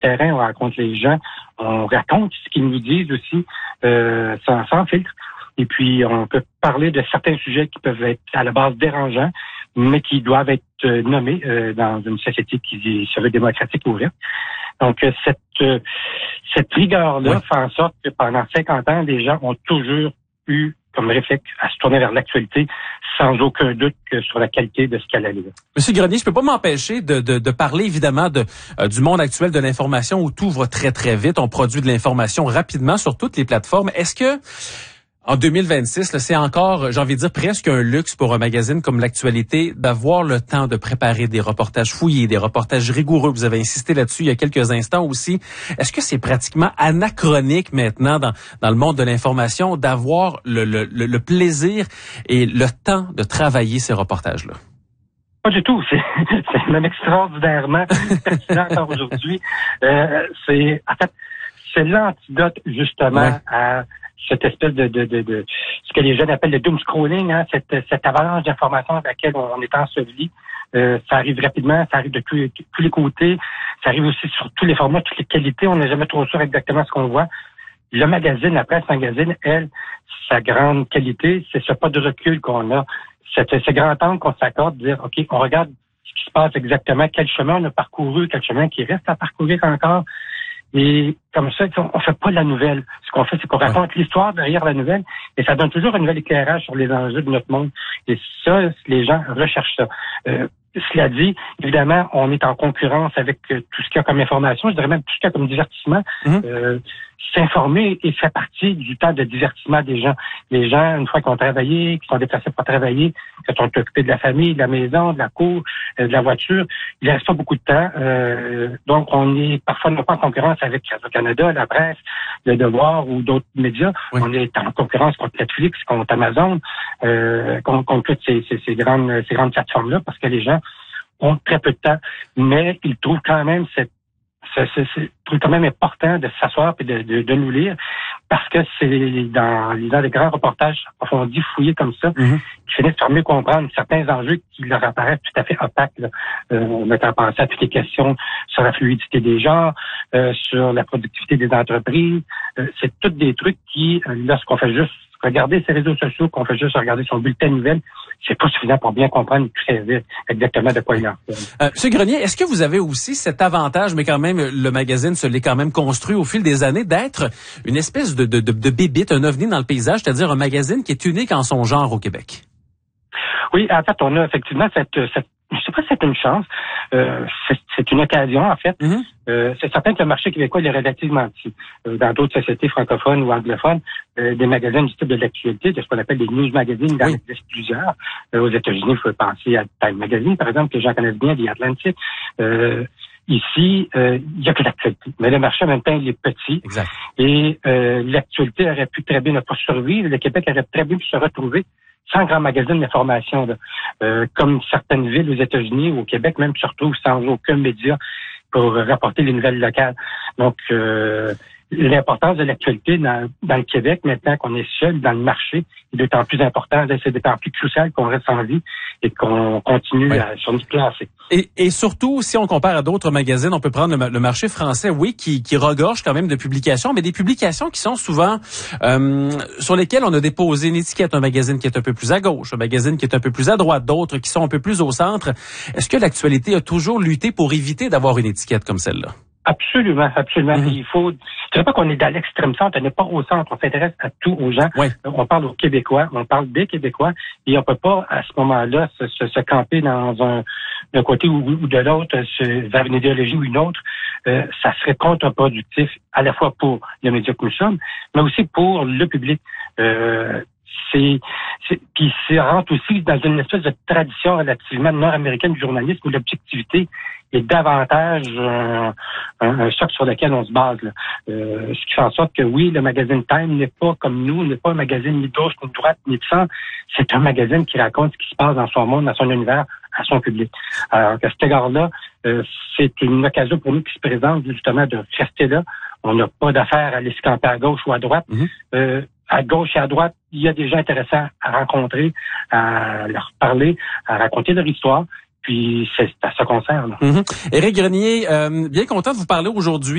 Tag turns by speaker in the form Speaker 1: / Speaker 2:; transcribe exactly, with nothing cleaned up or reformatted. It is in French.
Speaker 1: terrain, on rencontre les gens, on raconte ce qu'ils nous disent aussi, euh, sans, sans filtre. Et puis, on peut parler de certains sujets qui peuvent être à la base dérangeants, mais qui doivent être euh, nommés euh, dans une société qui se veut démocratique et ouverte. Donc, euh, cette, euh, cette rigueur-là oui. fait en sorte que pendant cinquante ans, les gens ont toujours eu comme réflexe à se tourner vers l'actualité sans aucun doute que sur la qualité de ce qu'elle allait.
Speaker 2: Monsieur Grenier, je peux pas m'empêcher de, de, de parler évidemment de, euh, du monde actuel de l'information où tout va très, très vite. On produit de l'information rapidement sur toutes les plateformes. Est-ce que en deux mille vingt-six, là, c'est encore, j'ai envie de dire, presque un luxe pour un magazine comme l'Actualité d'avoir le temps de préparer des reportages fouillés, des reportages rigoureux. Vous avez insisté là-dessus il y a quelques instants aussi. Est-ce que c'est pratiquement anachronique maintenant dans, dans le monde de l'information d'avoir le, le, le, le plaisir et le temps de travailler ces reportages-là?
Speaker 1: Pas du tout. C'est, c'est même extraordinairement pertinent encore aujourd'hui. Euh, c'est, en fait, c'est l'antidote justement ouais. à cette espèce de, de, de, de ce que les jeunes appellent le doom scrolling, hein, cette, cette avalanche d'informations à laquelle on, on est enseveli. Euh, ça arrive rapidement, ça arrive de tous, tous les côtés, ça arrive aussi sur tous les formats, toutes les qualités. On n'est jamais trop sûr exactement ce qu'on voit. Le magazine, la presse magazine, elle, sa grande qualité, c'est ce pas de recul qu'on a, cette, ce grand temps qu'on s'accorde de dire, OK, on regarde ce qui se passe exactement, quel chemin on a parcouru, quel chemin qui reste à parcourir encore. Et comme ça, on ne fait pas la nouvelle. Ce qu'on fait, c'est qu'on raconte ouais. l'histoire derrière la nouvelle et ça donne toujours un nouvel éclairage sur les enjeux de notre monde. Et ça, les gens recherchent ça. Euh, cela dit, évidemment, on est en concurrence avec euh, tout ce qu'il y a comme information, je dirais même tout ce qu'il y a comme divertissement. Mm-hmm. Euh, s'informer et fait partie du temps de divertissement des gens. Les gens, une fois qu'ils ont travaillé, qu'ils sont déplacés pour travailler, qu'ils sont occupés de la famille, de la maison, de la cour, euh, de la voiture, il ne reste pas beaucoup de temps. Euh, donc, on est parfois non pas en concurrence avec Radio-Canada, la presse, Le Devoir ou d'autres médias. Oui. On est en concurrence contre Netflix, contre Amazon, euh, contre, contre toutes ces, ces, ces, grandes, ces grandes plateformes-là, parce que les gens ont très peu de temps. Mais ils trouvent quand même cette C'est, c'est, c'est quand même important de s'asseoir et de, de, de nous lire parce que c'est dans lisant des grands reportages approfondis, fouillés comme ça, mm-hmm. qui finissent par mieux comprendre certains enjeux qui leur apparaissent tout à fait opaques. Là. Euh, on met en penser à toutes les questions sur la fluidité des genres, euh, sur la productivité des entreprises. Euh, c'est tous des trucs qui, lorsqu'on fait juste regarder ses réseaux sociaux, qu'on fait juste regarder son bulletin de nouvelles, c'est pas suffisant pour bien comprendre très exactement de quoi il en fait.
Speaker 2: Euh, Monsieur Grenier, est-ce que vous avez aussi cet avantage, mais quand même, le magazine se l'est quand même construit au fil des années, d'être une espèce de, de, de, de bébite, un ovni dans le paysage, c'est-à-dire un magazine qui est unique en son genre au Québec?
Speaker 1: Oui, en fait, on a effectivement cette, cette je sais pas si c'est une chance, euh, c'est, c'est une occasion, en fait. Mm-hmm. Euh, c'est certain que le marché québécois il est relativement petit. Euh, dans d'autres sociétés francophones ou anglophones, euh, des magazines du type de l'actualité, de ce qu'on appelle des news magazines, il en existe plusieurs. Euh, aux États-Unis, il faut penser à Time Magazine, par exemple, que les gens connaissent bien, The Atlantic. Euh, Ici, euh, il n'y a que l'actualité. Mais le marché, en même temps, il est petit.
Speaker 2: Exact.
Speaker 1: Et euh, l'actualité aurait pu très bien ne pas survivre. Le Québec aurait très bien pu se retrouver sans grand magazine d'information. Euh, comme certaines villes aux États-Unis ou au Québec, même surtout sans aucun média pour rapporter les nouvelles locales. Donc, euh, l'importance de l'actualité dans, dans le Québec, maintenant qu'on est seul dans le marché, est d'autant plus important. C'est d'autant plus crucial qu'on reste en vie et qu'on continue oui. à, sur notre lancée.
Speaker 2: Et, et surtout, si on compare à d'autres magazines, on peut prendre le, le marché français, oui, qui, qui regorge quand même de publications, mais des publications qui sont souvent euh, sur lesquelles on a déposé une étiquette, un magazine qui est un peu plus à gauche, un magazine qui est un peu plus à droite, d'autres qui sont un peu plus au centre. Est-ce que l'actualité a toujours lutté pour éviter d'avoir une étiquette comme celle-là?
Speaker 1: Absolument, absolument. Mm-hmm. Il faut, je ne pas qu'on est dans l'extrême centre, on n'est pas au centre, on s'intéresse à tout aux gens.
Speaker 2: Oui.
Speaker 1: On parle aux Québécois, on parle des Québécois, et on peut pas à ce moment-là se, se, se camper dans un d'un côté ou, ou de l'autre vers une idéologie ou une autre. Euh, ça serait contre-productif à la fois pour les médias que nous sommes, mais aussi pour le public. Euh, c'est, c'est puis ça rentre aussi dans une espèce de tradition relativement nord-américaine du journalisme où l'objectivité est davantage un, un, un choc sur lequel on se base. Là. Euh, ce qui fait en sorte que oui, le magazine Time n'est pas comme nous, n'est pas un magazine ni de gauche, ni de droite, ni de centre. C'est un magazine qui raconte ce qui se passe dans son monde, dans son univers, à son public. Alors, à cet égard-là, euh, c'est une occasion pour nous qui se présente justement de rester là. On n'a pas d'affaire à aller se camper à gauche ou à droite. Mm-hmm. Euh, à gauche et à droite, il y a des gens intéressants à rencontrer, à leur parler, à raconter leur histoire. Puis, c'est à ce concerne.
Speaker 2: Mm-hmm. Éric Grenier, euh, bien content de vous parler aujourd'hui.